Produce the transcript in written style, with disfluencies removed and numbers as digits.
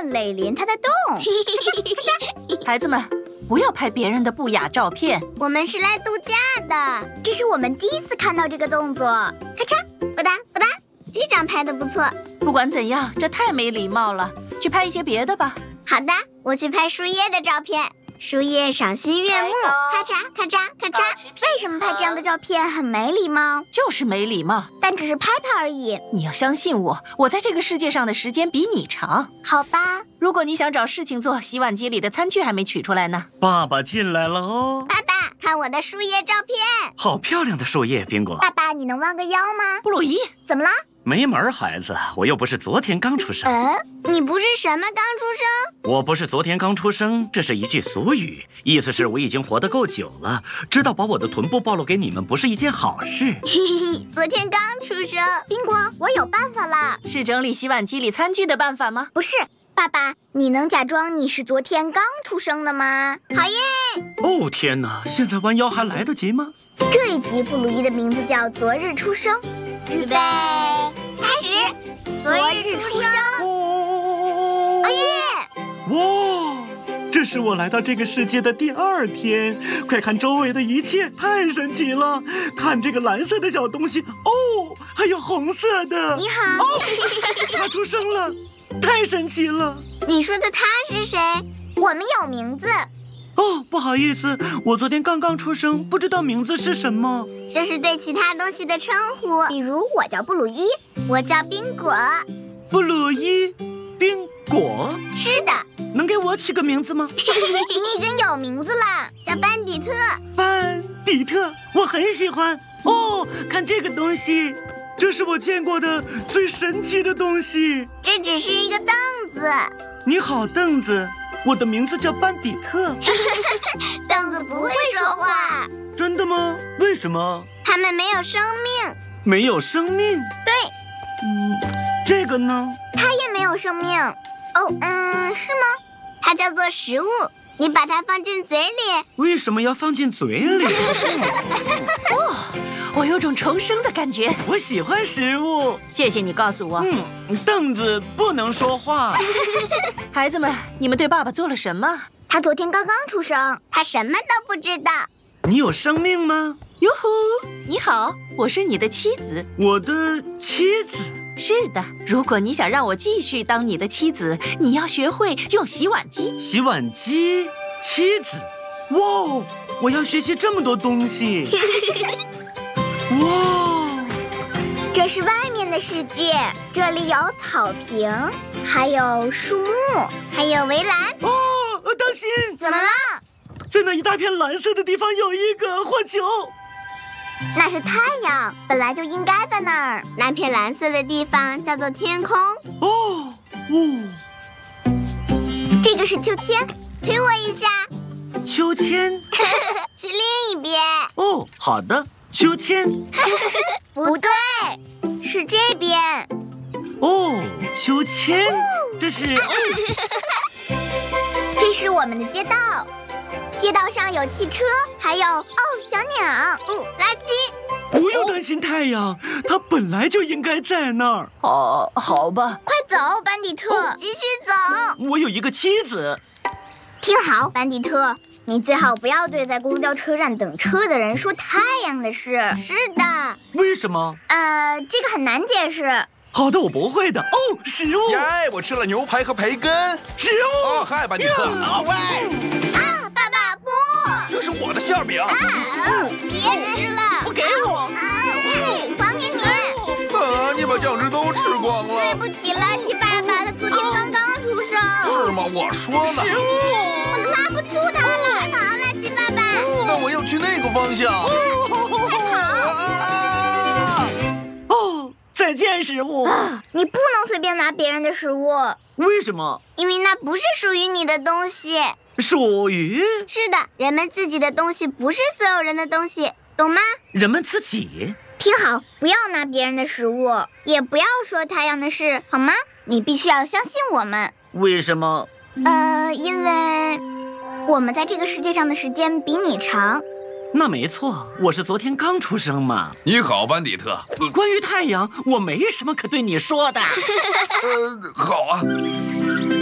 蕾琳，它在动。 孩子们，不要拍别人的不雅照片。 我们是来度假的，这是我们第一次看到这个动作。咔嚓，不哒不哒，这张拍得不错。 不管怎样，这太没礼貌了，去拍一些别的吧。 好的，我去拍树叶的照片。树叶赏心悦目，咔嚓咔嚓咔嚓。为什么拍这样的照片很没礼貌？ 就是没礼貌， 但只是拍拍而已。 你要相信我，我在这个世界上的时间比你长。 好吧。 如果你想找事情做，洗碗机里的餐具还没取出来呢。 爸爸进来了哦。 爸爸，看我的树叶照片。 好漂亮的树叶，宾果。 爸爸，你能弯个腰吗？ 布鲁伊， 怎么啦？ 没门，孩子，我又不是昨天刚出生。 你不是什么刚出生？ 我不是昨天刚出生，这是一句俗语，意思是我已经活得够久了，知道把我的臀部暴露给你们不是一件好事。 昨天刚出生。宾果，我有办法了。 是整理洗碗机里餐具的办法吗？ 不是，爸爸，你能假装你是昨天刚出生的吗？好耶！ 哦天哪，现在弯腰还来得及吗？ 这一集布鲁伊的名字叫《昨日出生》，预备，开始。昨日出生。哦耶！ 哇，这是我来到这个世界的第2天，快看周围的一切，太神奇了！看这个蓝色的小东西，哦，还有红色的。 你好。 哦，他出生了，太神奇了。 你说的他是谁？我们有名字。 哦，不好意思，我昨天刚刚出生，不知道名字是什么。 这是对其他东西的称呼，比如我叫布鲁伊，我叫宾果。 布鲁伊，宾果。 是的。 能给我起个名字吗？ 你已经有名字了，叫班迪特。 班迪特，我很喜欢。哦，看这个东西，这是我见过的最神奇的东西。 这只是一个凳子。 你好，凳子。我的名字叫班迪特。 凳子不会说话。 真的吗？为什么？ 它们没有生命。 没有生命？ 对。 这个呢？ 它也没有生命。是吗？它叫做食物，你把它放进嘴里。 为什么要放进嘴里？ 我有种重生的感觉。 我喜欢食物。 谢谢你告诉我。 凳子不能说话。 孩子们，你们对爸爸做了什么？ 他昨天刚刚出生，他什么都不知道。 你有生命吗？ 哟呼，你好，我是你的妻子。 我的妻子？ 是的，如果你想让我继续当你的妻子，你要学会用洗碗机。 洗碗机，妻子。哇，我要学习这么多东西。哇， 这是外面的世界，这里有草坪，还有树木，还有围栏。 哦，当心！ 怎么了？ 在那一大片蓝色的地方有一个火球。 那是太阳，本来就应该在那儿。那片蓝色的地方叫做天空。 哦， 这个是秋千，推我一下。 秋千。 去另一边。 哦，好的，秋千。 不对，是这边。 哦，秋千，这是。 这是我们的街道。街道上有汽车，还有小鸟，垃圾。 不用担心太阳，它本来就应该在那儿。 哦，好吧。 快走，班迪特，继续走。 我有一个妻子。 听好，班迪特，你最好不要对在公交车站等车的人说太阳的事。是的。 为什么？ 这个很难解释。 好的，我不会的。哦，食物。 耶，我吃了牛排和培根。 食物。 哦，嗨，班迪特。喂。 爸爸不。 这是我的馅饼。 别吃了。 不给我。 还给你。 你把酱汁都吃光了。 对不起，垃圾爸爸，他昨天刚刚出生。 是吗？我说呢。 食物。 我拉不住他了。快跑，垃圾爸爸。 那我要去那个方向。 你快跑。 再见，食物。 你不能随便拿别人的食物。 为什么？ 因为那不是属于你的东西。 属于？ 是的，人们自己的东西不是所有人的东西，懂吗？ 人们自己。 听好，不要拿别人的食物，也不要说太阳的事，好吗？你必须要相信我们。 为什么？ 因为我们在这个世界上的时间比你长。 那没错，我是昨天刚出生嘛。 你好，班迪特。 关于太阳，我没什么可对你说的。 好啊。